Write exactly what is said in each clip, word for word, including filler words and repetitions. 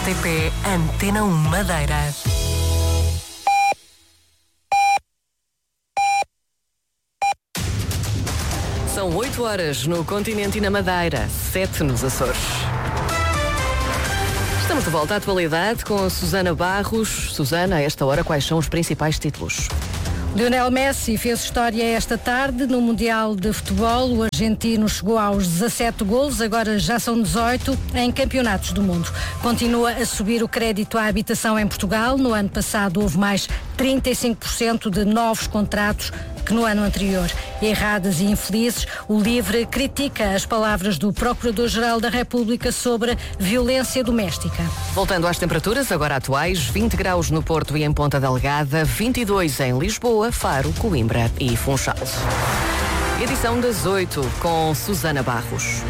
R T P Antena um Madeira. São oito horas no continente e na Madeira, sete nos Açores. Estamos de volta à atualidade com a Susana Barros. Susana, a esta hora, quais são os principais títulos? Lionel Messi fez história esta tarde no Mundial de Futebol. O argentino chegou aos dezassete golos, agora já são dezoito em campeonatos do mundo. Continua a subir o crédito à habitação em Portugal. No ano passado houve mais trinta e cinco por cento de novos contratos que no ano anterior. Erradas e infelizes, o LIVRE critica as palavras do Procurador-Geral da República sobre violência doméstica. Voltando às temperaturas, agora atuais, vinte graus no Porto e em Ponta Delgada, vinte e dois em Lisboa, Faro, Coimbra e Funchal. Edição das oito, com Susana Barros.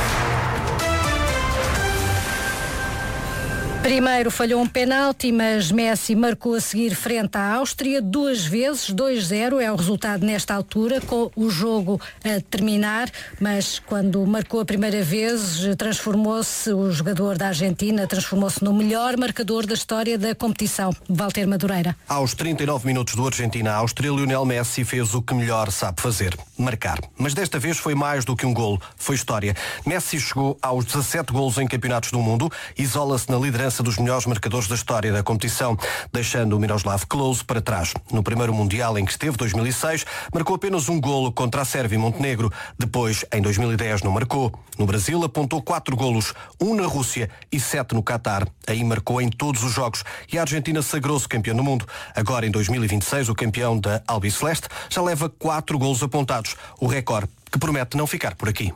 Primeiro falhou um penalti, mas Messi marcou a seguir frente à Áustria duas vezes, dois a zero é o resultado nesta altura, com o jogo a terminar, mas quando marcou a primeira vez transformou-se, o jogador da Argentina transformou-se no melhor marcador da história da competição. Walter Madureira. Aos trinta e nove minutos do Argentina-Áustria, Lionel Messi fez o que melhor sabe fazer, marcar. Mas desta vez foi mais do que um golo, foi história. Messi chegou aos dezassete golos em campeonatos do mundo, isola-se na liderança dos melhores marcadores da história da competição, deixando o Miroslav Klose para trás. No primeiro Mundial em que esteve, dois mil e seis, marcou apenas um golo contra a Sérvia e Montenegro. Depois, em dois mil e dez, não marcou. No Brasil, apontou quatro golos, um na Rússia e sete no Qatar. Aí marcou em todos os jogos e a Argentina sagrou-se campeão do mundo. Agora, em dois mil e vinte e seis, o campeão da Albiceleste já leva quatro golos apontados, o recorde que promete não ficar por aqui.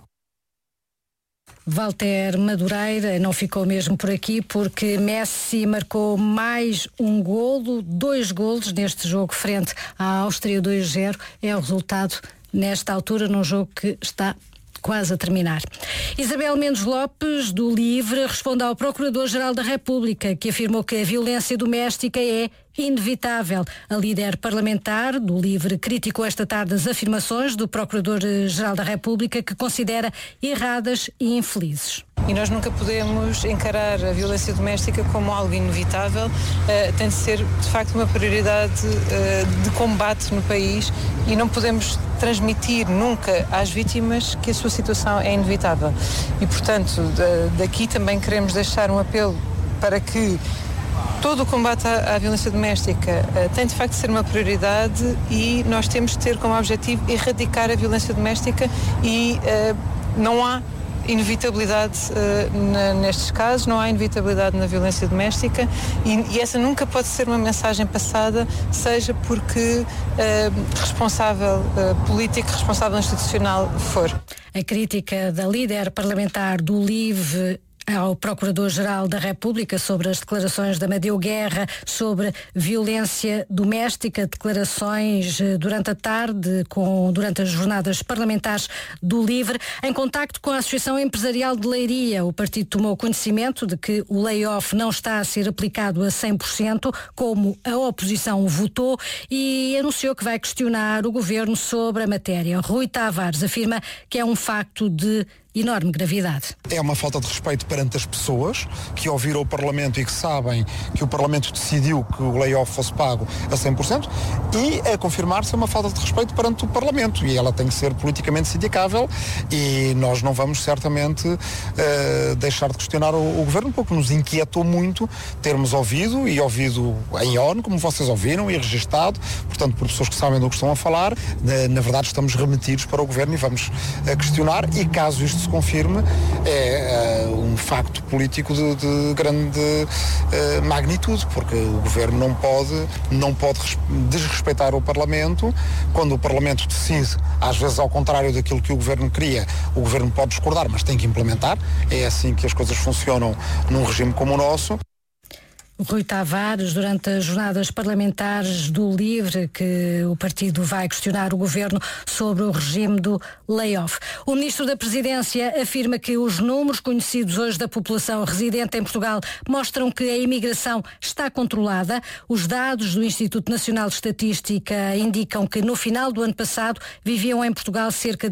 Walter Madureira não ficou mesmo por aqui porque Messi marcou mais um golo, dois golos neste jogo frente à Áustria, dois a zero é o resultado nesta altura num jogo que está quase a terminar. Isabel Mendes Lopes, do LIVRE, responde ao Procurador-Geral da República, que afirmou que a violência doméstica é inevitável. A líder parlamentar do LIVRE criticou esta tarde as afirmações do Procurador-Geral da República, que considera erradas e infelizes. E nós nunca podemos encarar a violência doméstica como algo inevitável, uh, tem de ser de facto uma prioridade uh, de combate no país e não podemos transmitir nunca às vítimas que a sua situação é inevitável. E portanto, de, daqui também queremos deixar um apelo para que todo o combate à, à violência doméstica uh, tem de facto de ser uma prioridade e nós temos de ter como objetivo erradicar a violência doméstica e uh, não há inevitabilidade uh, na, nestes casos, não há inevitabilidade na violência doméstica e, e essa nunca pode ser uma mensagem passada, seja porque uh, responsável uh, político, responsável institucional for. A crítica da líder parlamentar do LIVRE ao Procurador-Geral da República sobre as declarações de Amadeu Guerra sobre violência doméstica, declarações durante a tarde, com, durante as jornadas parlamentares do LIVRE. Em contacto com a Associação Empresarial de Leiria, o partido tomou conhecimento de que o layoff não está a ser aplicado a cem por cento, como a oposição votou, e anunciou que vai questionar o governo sobre a matéria. Rui Tavares afirma que é um facto de enorme gravidade. É uma falta de respeito perante as pessoas que ouviram o Parlamento e que sabem que o Parlamento decidiu que o layoff fosse pago a cem por cento e a confirmar-se uma falta de respeito perante o Parlamento e ela tem que ser politicamente sindicável e nós não vamos certamente uh, deixar de questionar o, o Governo porque nos inquietou muito termos ouvido e ouvido em ONU, como vocês ouviram e registado, portanto por pessoas que sabem do que estão a falar, na, na verdade estamos remetidos para o Governo e vamos uh, questionar e caso isto se confirme, é uh, um facto político de, de grande uh, magnitude, porque o Governo não pode, não pode desrespeitar o Parlamento. Quando o Parlamento decide, às vezes ao contrário daquilo que o Governo queria, o Governo pode discordar, mas tem que implementar. É assim que as coisas funcionam num regime como o nosso. Rui Tavares, durante as jornadas parlamentares do LIVRE, que o partido vai questionar o governo sobre o regime do layoff. O ministro da Presidência afirma que os números conhecidos hoje da população residente em Portugal mostram que a imigração está controlada. Os dados do Instituto Nacional de Estatística indicam que no final do ano passado viviam em Portugal cerca de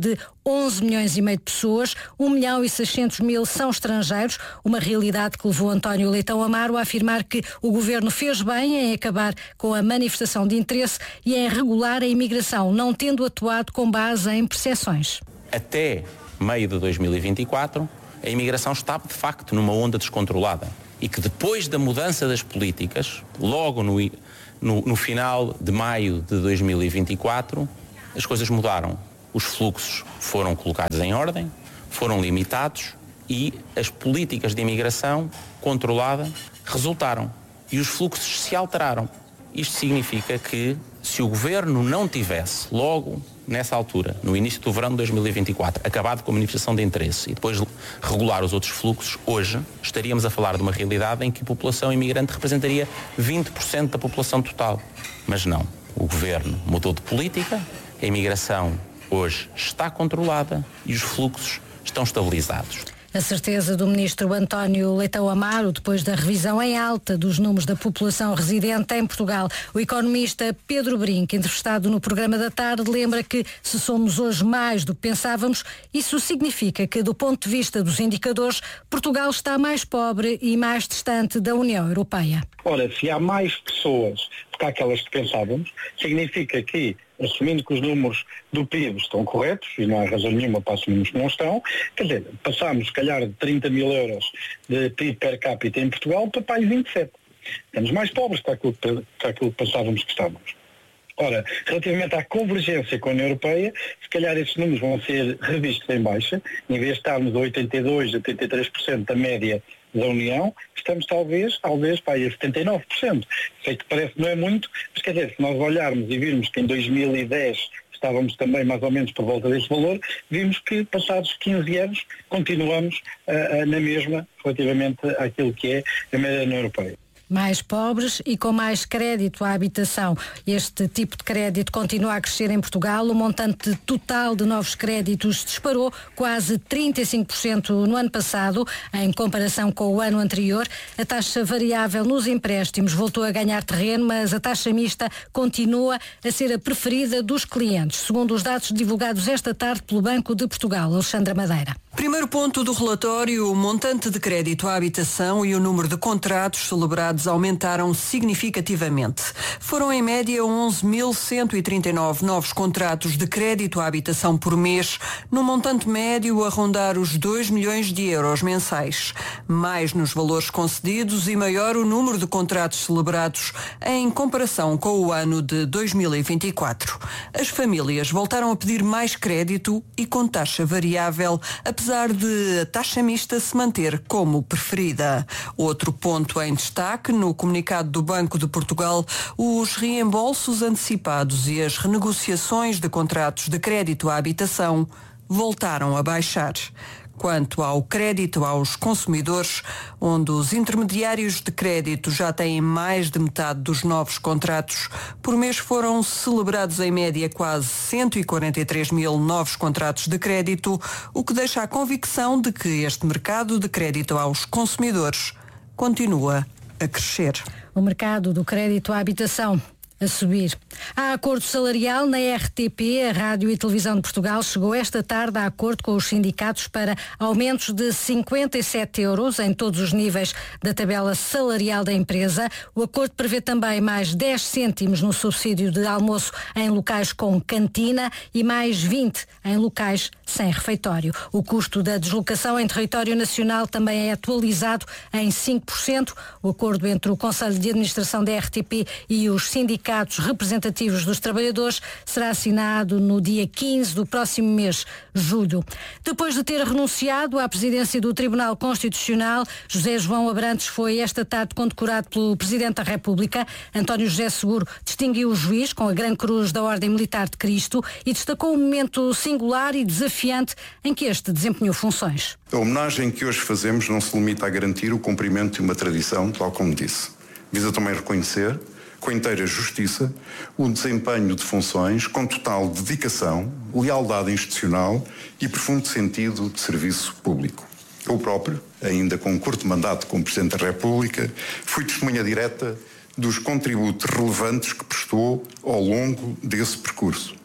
onze milhões e meio de pessoas, um milhão e seiscentos mil são estrangeiros, uma realidade que levou António Leitão Amaro a afirmar que o governo fez bem em acabar com a manifestação de interesse e em regular a imigração, não tendo atuado com base em percepções. Até meio de dois mil e vinte e quatro, a imigração estava de facto numa onda descontrolada e que depois da mudança das políticas, logo no, no, no final de maio de dois mil e vinte e quatro, as coisas mudaram. Os fluxos foram colocados em ordem, foram limitados e as políticas de imigração controlada resultaram e os fluxos se alteraram. Isto significa que se o governo não tivesse logo nessa altura, no início do verão de dois mil e vinte e quatro, acabado com a manifestação de interesse e depois regular os outros fluxos, hoje estaríamos a falar de uma realidade em que a população imigrante representaria vinte por cento da população total. Mas não. O governo mudou de política, a imigração hoje está controlada e os fluxos estão estabilizados. A certeza do ministro António Leitão Amaro, depois da revisão em alta dos números da população residente em Portugal. O economista Pedro Brinco, entrevistado no programa da tarde, lembra que se somos hoje mais do que pensávamos, isso significa que, do ponto de vista dos indicadores, Portugal está mais pobre e mais distante da União Europeia. Ora, se há mais pessoas do que aquelas que pensávamos, significa que, assumindo que os números do P I B estão corretos, e não há razão nenhuma para assumirmos que não estão, quer dizer, passámos, se calhar, de trinta mil euros de P I B per capita em Portugal para mais vinte e sete. Estamos mais pobres que aquilo que, que aquilo que pensávamos que estávamos. Ora, relativamente à convergência com a União Europeia, se calhar esses números vão ser revistos em baixa, em vez de estarmos a oitenta e dois, oitenta e três por cento da média da União, estamos talvez, talvez para aí a setenta e nove por cento. Sei que parece que não é muito, mas quer dizer, se nós olharmos e virmos que em dois mil e dez estávamos também mais ou menos por volta desse valor, vimos que passados quinze anos continuamos uh, uh, na mesma relativamente àquilo que é a média da União Europeia. Mais pobres e com mais crédito à habitação. Este tipo de crédito continua a crescer em Portugal. O montante total de novos créditos disparou quase trinta e cinco por cento no ano passado, em comparação com o ano anterior. A taxa variável nos empréstimos voltou a ganhar terreno, mas a taxa mista continua a ser a preferida dos clientes, segundo os dados divulgados esta tarde pelo Banco de Portugal. Alexandra Madeira. Primeiro ponto do relatório, o montante de crédito à habitação e o número de contratos celebrados aumentaram significativamente. Foram em média onze mil cento e trinta e nove novos contratos de crédito à habitação por mês, num montante médio a rondar os dois milhões de euros mensais. Mais nos valores concedidos e maior o número de contratos celebrados em comparação com o ano de dois mil e vinte e quatro. As famílias voltaram a pedir mais crédito e com taxa variável, apesar de a taxa mista se manter como preferida. Outro ponto em destaque no comunicado do Banco de Portugal, os reembolsos antecipados e as renegociações de contratos de crédito à habitação voltaram a baixar. Quanto ao crédito aos consumidores, onde os intermediários de crédito já têm mais de metade dos novos contratos, por mês foram celebrados em média quase cento e quarenta e três mil novos contratos de crédito, o que deixa a convicção de que este mercado de crédito aos consumidores continua a crescer. O mercado do crédito à habitação a subir. Há acordo salarial na R T P, a Rádio e Televisão de Portugal chegou esta tarde a acordo com os sindicatos para aumentos de cinquenta e sete euros em todos os níveis da tabela salarial da empresa. O acordo prevê também mais dez cêntimos no subsídio de almoço em locais com cantina e mais vinte em locais sem refeitório. O custo da deslocação em território nacional também é atualizado em cinco por cento. O acordo entre o Conselho de Administração da R T P e os sindicatos representativos dos trabalhadores será assinado no dia quinze do próximo mês, julho. Depois de ter renunciado à presidência do Tribunal Constitucional, José João Abrantes foi esta tarde condecorado pelo Presidente da República. António José Seguro distinguiu o juiz com a Grande Cruz da Ordem Militar de Cristo e destacou um momento singular e desafiante em que este desempenhou funções. A homenagem que hoje fazemos não se limita a garantir o cumprimento de uma tradição, tal como disse. Visa também reconhecer, com inteira justiça, o desempenho de funções com total dedicação, lealdade institucional e profundo sentido de serviço público. Eu próprio, ainda com um curto mandato como Presidente da República, fui testemunha direta dos contributos relevantes que prestou ao longo desse percurso.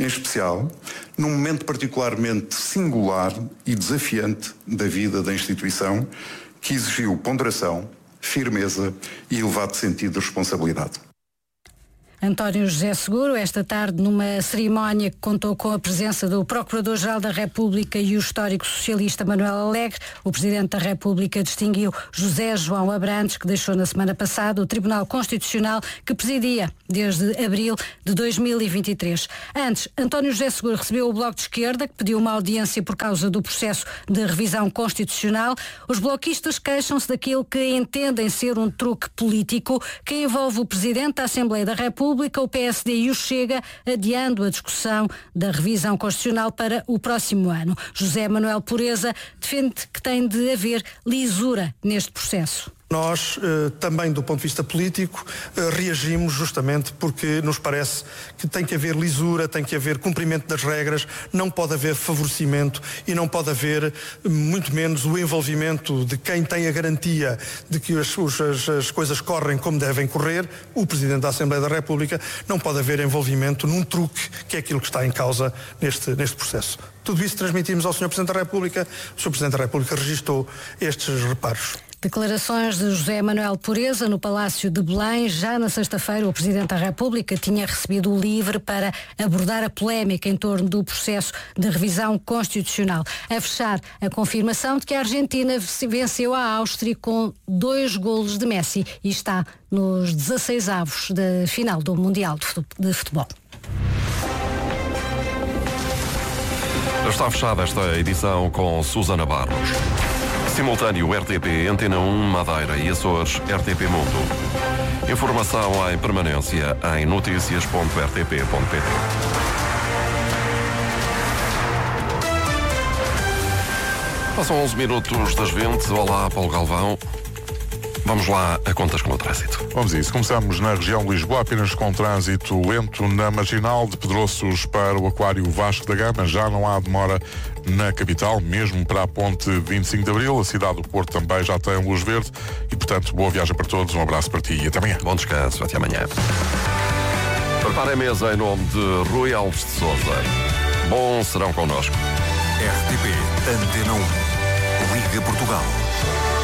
em especial num momento particularmente singular e desafiante da vida da instituição, que exigiu ponderação, firmeza e elevado sentido de responsabilidade. António José Seguro, esta tarde, numa cerimónia que contou com a presença do Procurador-Geral da República e o histórico socialista Manuel Alegre, o Presidente da República distinguiu José João Abrantes, que deixou na semana passada o Tribunal Constitucional, que presidia desde abril de dois mil e vinte e três. Antes, António José Seguro recebeu o Bloco de Esquerda, que pediu uma audiência por causa do processo de revisão constitucional. Os bloquistas queixam-se daquilo que entendem ser um truque político que envolve o Presidente da Assembleia da República, o P S D e o Chega, adiando a discussão da revisão constitucional para o próximo ano. José Manuel Pureza defende que tem de haver lisura neste processo. Nós, eh, também do ponto de vista político, eh, reagimos justamente porque nos parece que tem que haver lisura, tem que haver cumprimento das regras, não pode haver favorecimento e não pode haver, muito menos, o envolvimento de quem tem a garantia de que as, as, as coisas correm como devem correr, o Presidente da Assembleia da República. Não pode haver envolvimento num truque, que é aquilo que está em causa neste, neste processo. Tudo isso transmitimos ao senhor Presidente da República. O senhor Presidente da República registou estes reparos. Declarações de José Manuel Pureza no Palácio de Belém. Já na sexta-feira, o Presidente da República tinha recebido o livre para abordar a polémica em torno do processo de revisão constitucional. A fechar, a confirmação de que a Argentina venceu a Áustria com dois golos de Messi e está nos dezasseis avos da final do Mundial de Futebol. Está fechada esta edição com Susana Barros. Simultâneo R T P, Antena um, Madeira e Açores, R T P Mundo. Informação em permanência em notícias ponto r t p ponto p t. Passam onze minutos das vinte. Olá, Paulo Galvão. Vamos lá a contas com o trânsito. Vamos a isso. Começamos na região de Lisboa, apenas com trânsito lento na Marginal de Pedroços para o Aquário Vasco da Gama. Já não há demora na capital, mesmo para a ponte vinte e cinco de Abril. A cidade do Porto também já tem luz verde e, portanto, boa viagem para todos. Um abraço para ti e até amanhã. Bom descanso. Até amanhã. Prepare a mesa em nome de Rui Alves de Sousa. Bom serão connosco. R T P Antena um. Liga Portugal.